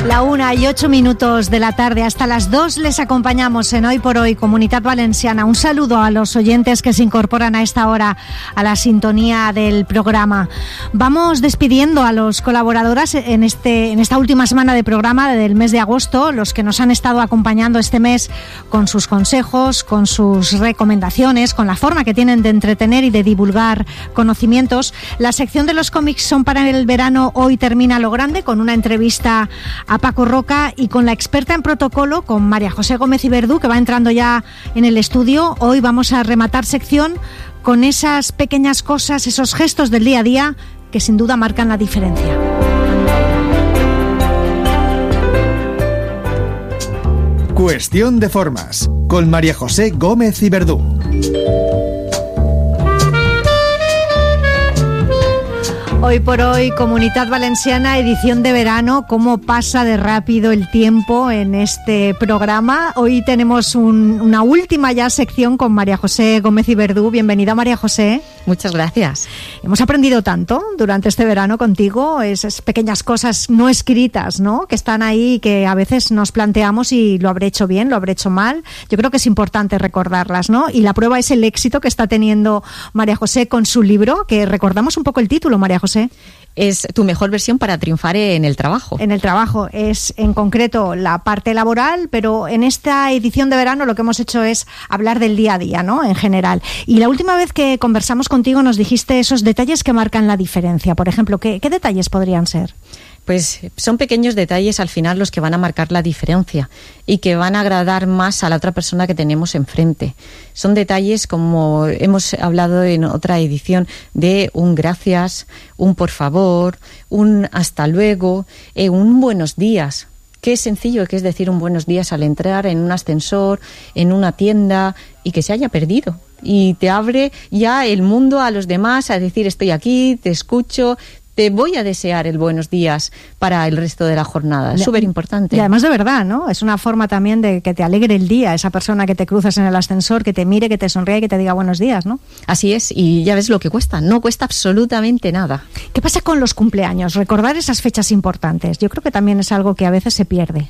La 1:08 de la tarde, hasta las 2 les acompañamos en Hoy por Hoy, Comunitat Valenciana. Un saludo a los oyentes que se incorporan a esta hora a la sintonía del programa. Vamos despidiendo a los colaboradores en esta última semana de programa del mes de agosto, los que nos han estado acompañando este mes con sus consejos, con sus recomendaciones, con la forma que tienen de entretener y de divulgar conocimientos. La sección de los cómics son para el verano. Hoy termina a lo grande con una entrevista a Paco Roca y con la experta en protocolo, con María José Gómez y Verdú, que va entrando ya en el estudio. Hoy vamos a rematar sección con esas pequeñas cosas, esos gestos del día a día que sin duda marcan la diferencia. Cuestión de formas, con María José Gómez y Verdú. Hoy por Hoy, Comunitat Valenciana, edición de verano. ¿Cómo pasa de rápido el tiempo en este programa? Hoy tenemos una última ya sección con María José Gómez y Verdú. Bienvenida, María José. Muchas gracias. Hemos aprendido tanto durante este verano contigo, esas pequeñas cosas no escritas, ¿no?, que están ahí, que a veces nos planteamos y lo habré hecho bien, lo habré hecho mal. Yo creo que es importante recordarlas, ¿no? Y la prueba es el éxito que está teniendo María José con su libro, que recordamos un poco el título, María José. Es tu mejor versión para triunfar en el trabajo. En el trabajo es en concreto la parte laboral, pero en esta edición de verano lo que hemos hecho es hablar del día a día, ¿no?, en general. Y la última vez que conversamos contigo nos dijiste esos detalles que marcan la diferencia. Por ejemplo, ¿qué detalles podrían ser? Pues son pequeños detalles al final los que van a marcar la diferencia y que van a agradar más a la otra persona que tenemos enfrente. Son detalles, como hemos hablado en otra edición, de un gracias, un por favor, un hasta luego, un buenos días. Qué sencillo que es decir un buenos días al entrar en un ascensor, en una tienda, y que se haya perdido. Y te abre ya el mundo a los demás a decir estoy aquí, te escucho, te voy a desear el buenos días para el resto de la jornada. Es súper importante. Y además de verdad, ¿no? Es una forma también de que te alegre el día, esa persona que te cruzas en el ascensor, que te mire, que te sonríe y que te diga buenos días, ¿no? Así es, y ya ves lo que cuesta. No cuesta absolutamente nada. ¿Qué pasa con los cumpleaños? Recordar esas fechas importantes. Yo creo que también es algo que a veces se pierde.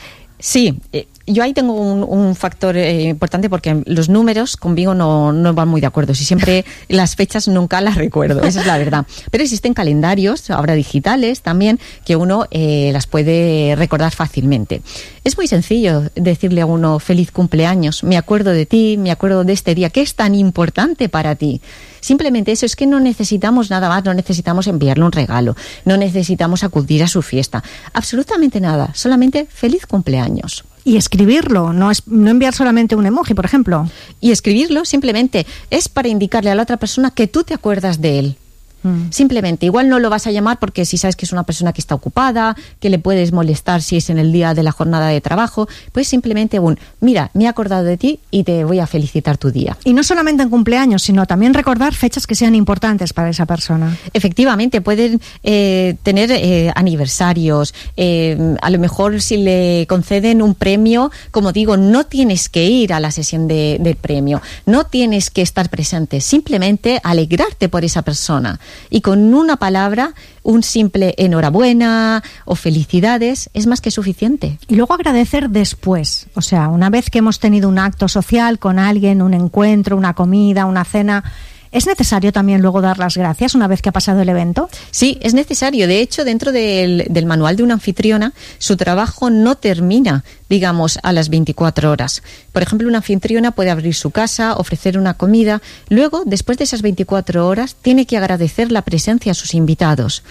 Sí, yo ahí tengo un factor importante, porque los números conmigo no van muy de acuerdo. Si siempre las fechas nunca las recuerdo, esa es la verdad. Pero existen calendarios, ahora digitales también, que uno las puede recordar fácilmente. Es muy sencillo decirle a uno feliz cumpleaños, me acuerdo de ti, me acuerdo de este día, que es tan importante para ti. Simplemente eso, es que no necesitamos nada más, no necesitamos enviarle un regalo, no necesitamos acudir a su fiesta, absolutamente nada, solamente feliz cumpleaños. Y escribirlo, no enviar solamente un emoji, por ejemplo. Y escribirlo simplemente es para indicarle a la otra persona que tú te acuerdas de él. Simplemente, igual no lo vas a llamar porque si sabes que es una persona que está ocupada, que le puedes molestar si es en el día de la jornada de trabajo, pues simplemente mira, me he acordado de ti y te voy a felicitar tu día. Y no solamente en cumpleaños, sino también recordar fechas que sean importantes para esa persona. Efectivamente, pueden tener aniversarios, a lo mejor si le conceden un premio, como digo, no tienes que ir a la sesión de premio, no tienes que estar presente, simplemente alegrarte por esa persona. Y con una palabra, un simple enhorabuena o felicidades es más que suficiente. Y luego agradecer después, o sea, una vez que hemos tenido un acto social con alguien, un encuentro, una comida, una cena, ¿es necesario también luego dar las gracias una vez que ha pasado el evento? Sí, es necesario. De hecho, dentro del manual de una anfitriona, su trabajo no termina, digamos, a las 24 horas. Por ejemplo, una anfitriona puede abrir su casa, ofrecer una comida. Luego, después de esas 24 horas, tiene que agradecer la presencia a sus invitados.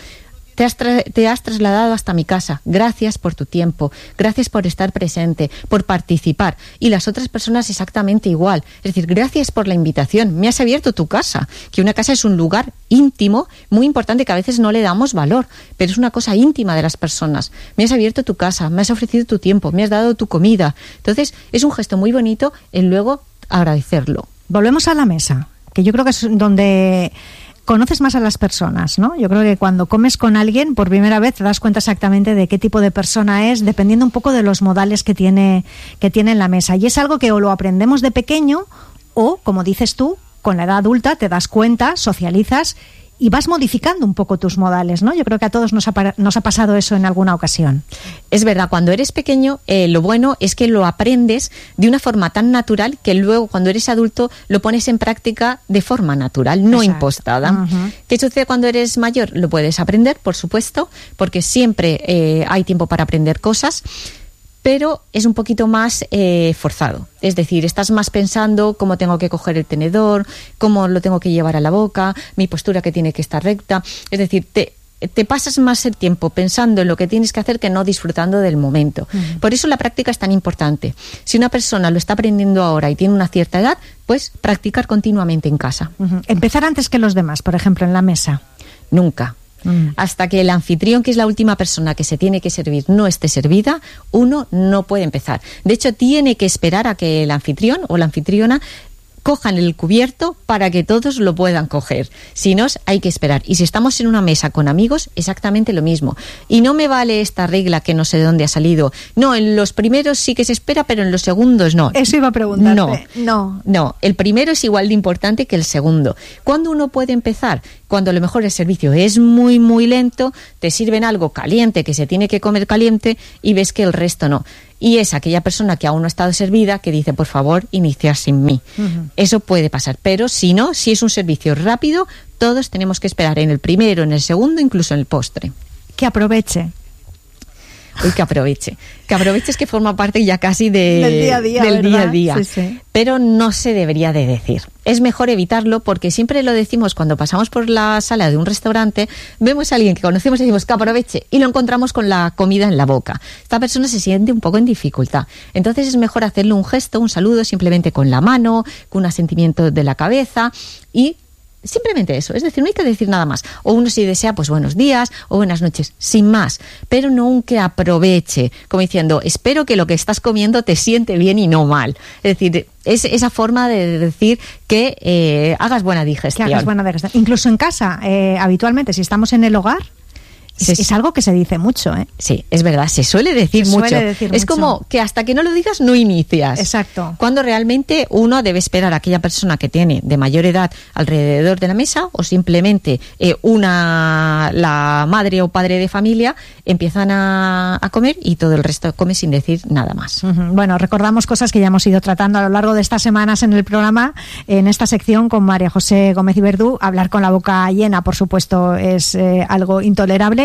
Te has trasladado hasta mi casa. Gracias por tu tiempo. Gracias por estar presente, por participar. Y las otras personas exactamente igual. Es decir, gracias por la invitación. Me has abierto tu casa. Que una casa es un lugar íntimo, muy importante, que a veces no le damos valor, pero es una cosa íntima de las personas. Me has abierto tu casa, me has ofrecido tu tiempo, me has dado tu comida. Entonces, es un gesto muy bonito el luego agradecerlo. Volvemos a la mesa, que yo creo que es donde conoces más a las personas, ¿no? Yo creo que cuando comes con alguien por primera vez te das cuenta exactamente de qué tipo de persona es, dependiendo un poco de los modales que tiene en la mesa. Y es algo que o lo aprendemos de pequeño o, como dices tú, con la edad adulta te das cuenta, socializas y vas modificando un poco tus modales, ¿no? Yo creo que a todos nos ha pasado eso en alguna ocasión. Es verdad, cuando eres pequeño, lo bueno es que lo aprendes de una forma tan natural que luego cuando eres adulto lo pones en práctica de forma natural, no impostada. Uh-huh. ¿Qué sucede cuando eres mayor? Lo puedes aprender, por supuesto, porque siempre hay tiempo para aprender cosas, pero es un poquito más forzado. Es decir, estás más pensando cómo tengo que coger el tenedor, cómo lo tengo que llevar a la boca, mi postura que tiene que estar recta. Es decir, te pasas más el tiempo pensando en lo que tienes que hacer que no disfrutando del momento. Uh-huh. Por eso la práctica es tan importante. Si una persona lo está aprendiendo ahora y tiene una cierta edad, pues practicar continuamente en casa. Uh-huh. Empezar antes que los demás, por ejemplo, en la mesa. Nunca. Hasta que el anfitrión, que es la última persona que se tiene que servir, no esté servida, uno no puede empezar. De hecho, tiene que esperar a que el anfitrión o la anfitriona cojan el cubierto para que todos lo puedan coger. Si no, hay que esperar. Y si estamos en una mesa con amigos, exactamente lo mismo. Y no me vale esta regla que no sé de dónde ha salido. No, en los primeros sí que se espera, pero en los segundos no. Eso iba a preguntarte. No, el primero es igual de importante que el segundo. ¿Cuándo uno puede empezar? Cuando a lo mejor el servicio es muy, muy lento, te sirven algo caliente que se tiene que comer caliente y ves que el resto no. Y es aquella persona que aún no ha estado servida que dice, por favor, iniciar sin mí. Uh-huh. Eso puede pasar, pero si no, si es un servicio rápido, todos tenemos que esperar en el primero, en el segundo, incluso en el postre. Que aproveche. Uy, que aproveche. Que aproveche es que forma parte ya casi del día a día. Sí, sí. Pero no se debería de decir. Es mejor evitarlo porque siempre lo decimos cuando pasamos por la sala de un restaurante, vemos a alguien que conocemos y decimos que aproveche y lo encontramos con la comida en la boca. Esta persona se siente un poco en dificultad. Entonces es mejor hacerle un gesto, un saludo simplemente con la mano, con un asentimiento de la cabeza y simplemente eso, es decir, no hay que decir nada más. O uno si desea, pues buenos días o buenas noches, sin más, pero no un que aproveche, como diciendo, espero que lo que estás comiendo te siente bien y no mal. Es decir, es esa forma de decir que hagas buena digestión. Que hagas buena digestión. Incluso en casa, habitualmente, si estamos en el hogar, es algo que se dice mucho, ¿eh? Sí, es verdad, se suele decir mucho. Es como que hasta que no lo digas no inicias. Exacto. Cuando realmente uno debe esperar a aquella persona que tiene de mayor edad alrededor de la mesa o simplemente la madre o padre de familia empiezan a comer y todo el resto come sin decir nada más. Uh-huh. Bueno, recordamos cosas que ya hemos ido tratando a lo largo de estas semanas en el programa, en esta sección con María José Gómez y Verdú. Hablar con la boca llena, por supuesto, es algo intolerable.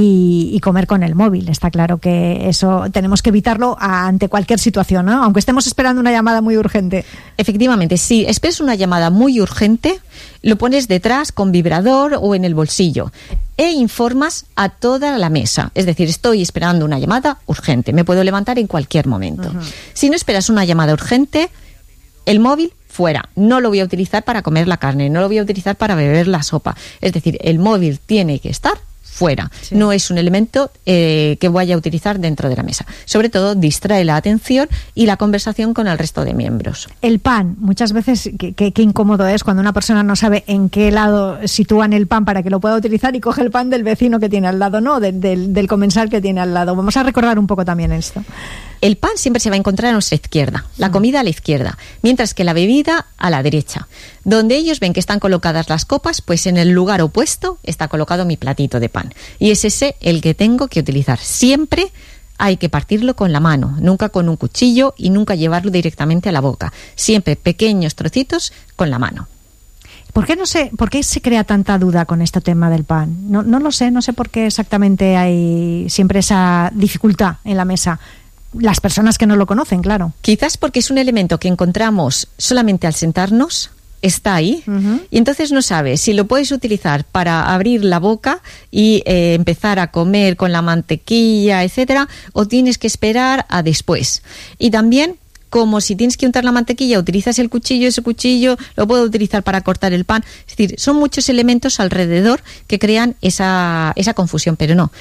Y comer con el móvil. Está claro que eso tenemos que evitarlo ante cualquier situación, ¿no? Aunque estemos esperando una llamada muy urgente. Efectivamente, si esperas una llamada muy urgente, lo pones detrás con vibrador o en el bolsillo e informas a toda la mesa. Es decir, estoy esperando una llamada urgente, me puedo levantar en cualquier momento. Uh-huh. Si no esperas una llamada urgente, el móvil fuera. No lo voy a utilizar para comer la carne, no lo voy a utilizar para beber la sopa. Es decir, el móvil tiene que estar fuera. Sí. No es un elemento que vaya a utilizar dentro de la mesa. Sobre todo, distrae la atención y la conversación con el resto de miembros. El pan, muchas veces, qué incómodo es cuando una persona no sabe en qué lado sitúan el pan para que lo pueda utilizar y coge el pan del vecino que tiene al lado, ¿no? Del comensal que tiene al lado. Vamos a recordar un poco también esto. El pan siempre se va a encontrar a nuestra izquierda, la comida a la izquierda, mientras que la bebida a la derecha. Donde ellos ven que están colocadas las copas, pues en el lugar opuesto está colocado mi platito de pan. Y es ese el que tengo que utilizar. Siempre hay que partirlo con la mano, nunca con un cuchillo y nunca llevarlo directamente a la boca. Siempre pequeños trocitos con la mano. ¿Por qué se crea tanta duda con este tema del pan? No lo sé, no sé por qué exactamente hay siempre esa dificultad en la mesa. Las personas que no lo conocen, claro. Quizás porque es un elemento que encontramos solamente al sentarnos, está ahí, uh-huh. Y entonces no sabes si lo puedes utilizar para abrir la boca y empezar a comer con la mantequilla, etcétera, o tienes que esperar a después. Y también, como si tienes que untar la mantequilla, utilizas el cuchillo, ese cuchillo lo puedo utilizar para cortar el pan. Es decir, son muchos elementos alrededor que crean esa confusión, pero no.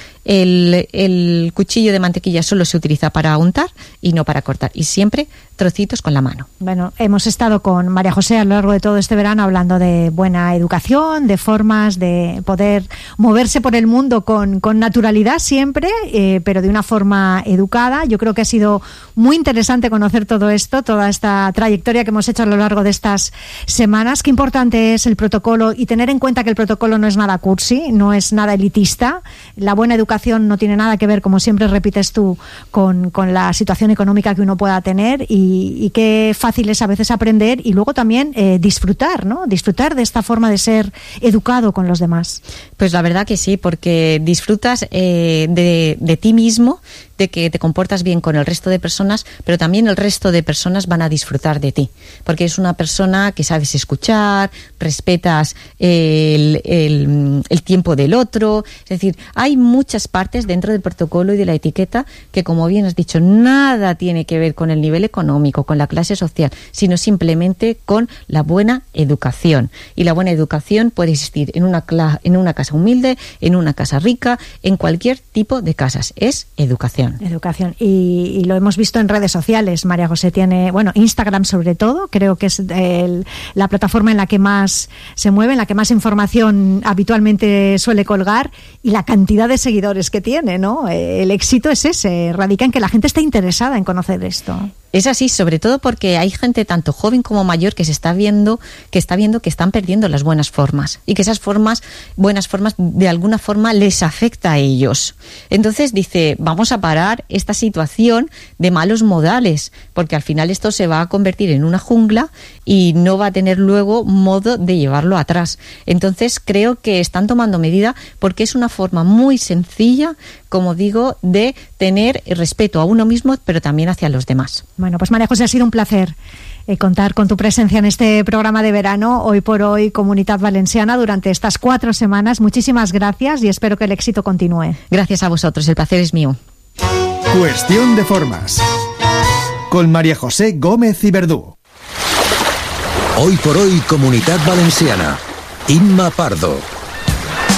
El cuchillo de mantequilla solo se utiliza para untar y no para cortar. Y siempre trocitos con la mano. Bueno, hemos estado con María José a lo largo de todo este verano hablando de buena educación, de formas de poder moverse por el mundo con naturalidad siempre, pero de una forma educada. Yo creo que ha sido muy interesante conocer todo todo esto, toda esta trayectoria que hemos hecho a lo largo de estas semanas. Qué importante es el protocolo y tener en cuenta que el protocolo no es nada cursi, no es nada elitista. La buena educación no tiene nada que ver, como siempre repites tú, con la situación económica que uno pueda tener y qué fácil es a veces aprender y luego también disfrutar, ¿no? Disfrutar de esta forma de ser educado con los demás. Pues la verdad que sí, porque disfrutas de ti mismo, de que te comportas bien con el resto de personas, pero también el resto de personas van a disfrutar de ti, porque es una persona que sabes escuchar, respetas el tiempo del otro. Es decir, hay muchas partes dentro del protocolo y de la etiqueta que, como bien has dicho, nada tiene que ver con el nivel económico, con la clase social, sino simplemente con la buena educación. Y la buena educación puede existir en una casa humilde, en una casa rica, en cualquier tipo de casas. Es educación. Educación. Y lo hemos visto en redes sociales. María José tiene, Instagram sobre todo, creo que es la plataforma en la que más se mueve, en la que más información habitualmente suele colgar, y la cantidad de seguidores que tiene, ¿no? El éxito es ese, radica en que la gente está interesada en conocer esto. Es así, sobre todo porque hay gente tanto joven como mayor que está viendo que están perdiendo las buenas formas y que esas buenas formas de alguna forma les afecta a ellos. Entonces dice, vamos a parar esta situación de malos modales, porque al final esto se va a convertir en una jungla y no va a tener luego modo de llevarlo atrás. Entonces creo que están tomando medida porque es una forma muy sencilla, como digo, de tener respeto a uno mismo, pero también hacia los demás. Bueno, pues María José, ha sido un placer contar con tu presencia en este programa de verano, Hoy por Hoy, Comunitat Valenciana, durante estas 4 semanas. Muchísimas gracias y espero que el éxito continúe. Gracias a vosotros, el placer es mío. Cuestión de formas, con María José Gómez y Verdú. Hoy por Hoy, Comunitat Valenciana. Imma Pardo.